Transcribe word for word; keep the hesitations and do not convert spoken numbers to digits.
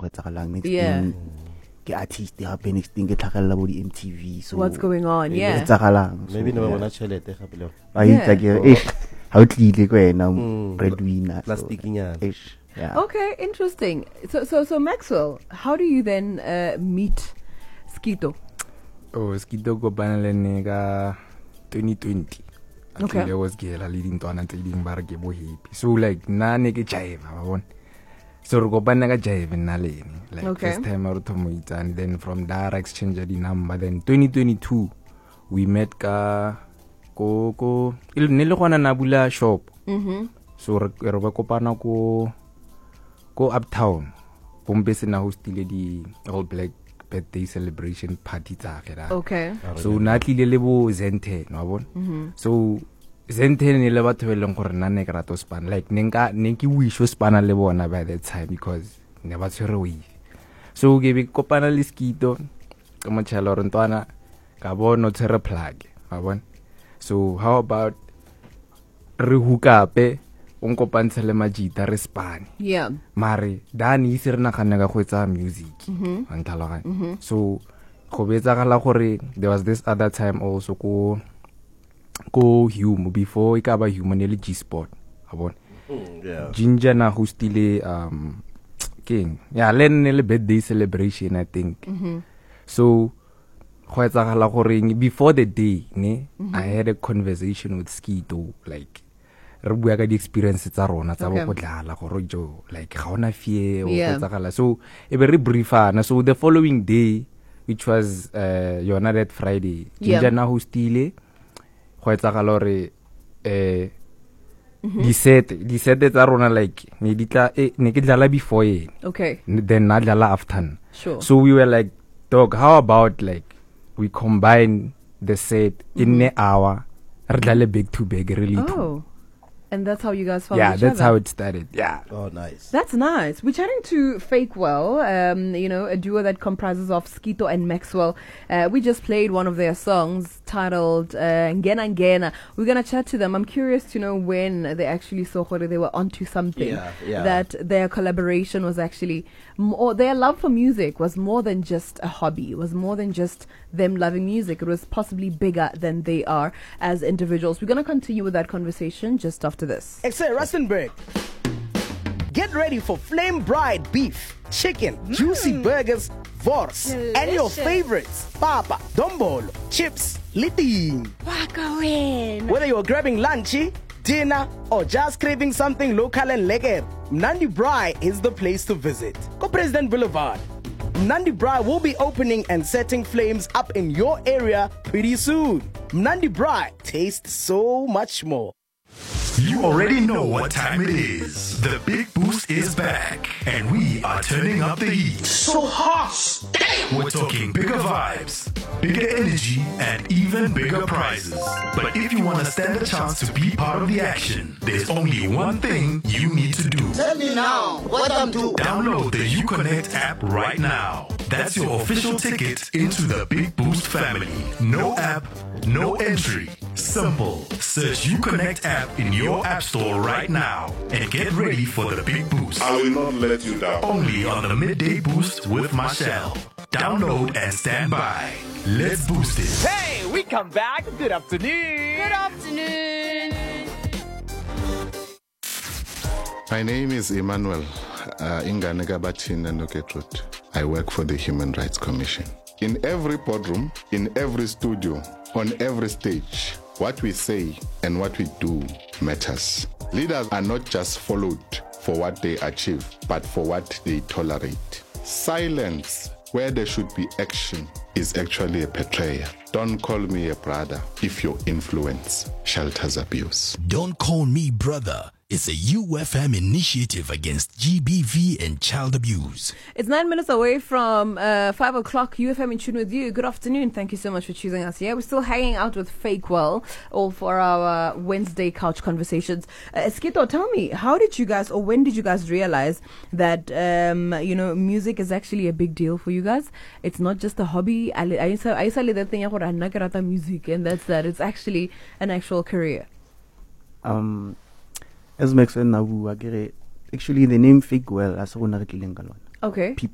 go etsagalang next Yeah. thing ke artist gape next thing ke tlhagella bo di M T V. So What's going on? go Yeah. etsagalang. Maybe So, no yeah. bona chelete gape le. Ba Yeah. itse ke eh ha o tlile ko wena Mm. breadwinner. so, Plastic nyana. ish, yeah. Okay, interesting. So, so, so Maxwell, how do you then uh, meet Skito? Oh, Skito kopana le nne ka twenty twenty. Okay. Actually, I was gela le dintwana tse ding ba re ke bo happy. So like na ne ke jive, ba bona. So re kopana ka jive nna le ene. Like Okay. first time re thomo itsa, and then from there exchange di number. Then twenty twenty-two we met ka ko ko il ne le gona na bula shop. Mm-hmm. So re re ba kopana ko ko Uptown. Pompe se na hostile di all black birthday celebration party tsa gera. Okay. So na tlile le bo Zenten wa bona. Mm-hmm. So Zenten ne le batho beleng gore nna ne ke rata span like ne nka ne ke wish o spana le bona by that time because ne ba tshwere wave. So ke be kopana le Skito ka motšhala re ntwana ka bona tshwere plug wa bona. So how about re hook up o nkopantshe le majita re span Yeah. mare dani ise re nagana ka go etsa music Mhm. wa ntlhaloganya. So go betsagala gore there was this other time also ko ko Hume before e ka ba Hume ne le G Sport a bona Yeah. Ginger na hostile um king yeah len ne le birthday celebration I think. Mhm. So go etsagala gore before the day ne I had a conversation with Skito like re bua ka di experience tsa rona tsa Okay. bo go dlala gore jo like ga ona fear o Yeah. etsagala. So e be re briefana. So the following day which was uh yona that Friday Yeah. Ginger na hostile go etsagala gore eh di set di set tsa rona like ne di tla eh, ne ke dlala before ye Okay. then na dlala after. Sure. So we were like, dog, how about like we combine the set in an hour, re dlale back to back really too. Oh. And that's how you guys found Yeah, each that's other. how it started. Yeah. Oh, nice. That's nice. We're chatting to Fakewell, um, you know, a duo that comprises of Skito and Maxwell. Uh, we just played one of their songs titled uh, Ngena Ngena. We're going to chat to them. I'm curious to know when they actually saw Hore, they were onto something. Yeah, yeah. That their collaboration was actually, more, their love for music was more than just a hobby. It was more than just them loving music. It was possibly bigger than they are as individuals. We're going to continue with that conversation just after this. Excel Rustenburg. Get ready for flame bride beef, chicken, juicy burgers, vors, and your favorites, papa, dombolo, chips, liting. Whether you're grabbing lunchy, dinner, or just craving something local and lekker, Mnandi Braai is the place to visit. Go President Boulevard. Mnandi Braai will be opening and setting flames up in your area pretty soon. Mnandi Braai tastes so much more. You already know what time it is. The Big Boost is back, and we are turning up the heat. So hot! We're talking bigger vibes, bigger energy, and even bigger prizes. But if you want to stand a chance to be part of the action, there's only one thing you need to do. Tell me now, what I'm doing. Download the UConnect app right now. That's your official ticket into the Big Boost family. No app, no entry. Simple. Search UConnect app in your app store right now and get ready for the Big Boost. I will not let you down. Only on the Midday Boost with Marshall. Download and stand by. Let's boost it. Hey, we come back. Good afternoon. Good afternoon. My name is Emmanuel uh, Inganega Batin and Noketrut. I work for the Human Rights Commission. In every boardroom, in every studio, on every stage, what we say and what we do matters. Leaders are not just followed for what they achieve, but for what they tolerate. Silence where there should be action is actually a betrayal. Don't call me a brother if your influence shelters abuse. Don't Call Me Brother is a U F M initiative against G B V and child abuse. It's nine minutes away from uh, five o'clock. U F M in tune with you. Good afternoon. Thank you so much for choosing us here. We're still hanging out with Fakewell, all for our uh, Wednesday couch conversations. Uh, Skito, tell me, how did you guys, or when did you guys realize that um, you know, music is actually a big deal for you guys? It's not just a hobby. I I used to I used to that thing called Anakarata music, and that's that. It's actually an actual career. Um, as Maxwell Nabu, actually the name Fakewell as a Okay. people